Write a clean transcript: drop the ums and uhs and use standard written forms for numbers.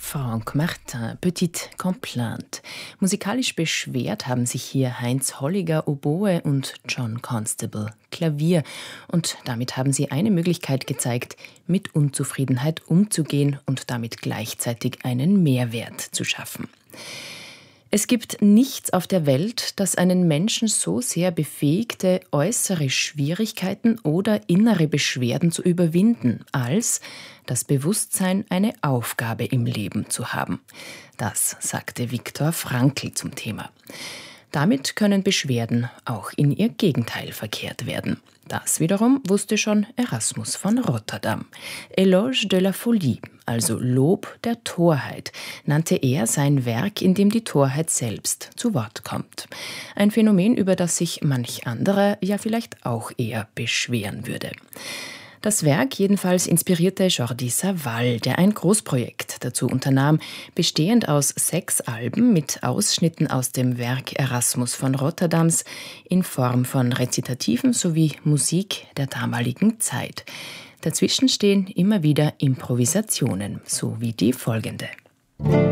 Franck Martin, Petite Complainte. Musikalisch beschwert haben sich hier Heinz Holliger Oboe und John Constable Klavier. Und damit haben sie eine Möglichkeit gezeigt, mit Unzufriedenheit umzugehen und damit gleichzeitig einen Mehrwert zu schaffen. Es gibt nichts auf der Welt, das einen Menschen so sehr befähigte, äußere Schwierigkeiten oder innere Beschwerden zu überwinden, als das Bewusstsein, eine Aufgabe im Leben zu haben. Das sagte Viktor Frankl zum Thema. Damit können Beschwerden auch in ihr Gegenteil verkehrt werden. Das wiederum wusste schon Erasmus von Rotterdam. Éloge de la folie, also Lob der Torheit, nannte er sein Werk, in dem die Torheit selbst zu Wort kommt. Ein Phänomen, über das sich manch anderer ja vielleicht auch eher beschweren würde. Das Werk jedenfalls inspirierte Jordi Savall, der ein Großprojekt dazu unternahm, bestehend aus 6 Alben mit Ausschnitten aus dem Werk Erasmus von Rotterdams in Form von Rezitativen sowie Musik der damaligen Zeit. Dazwischen stehen immer wieder Improvisationen, so wie die folgende.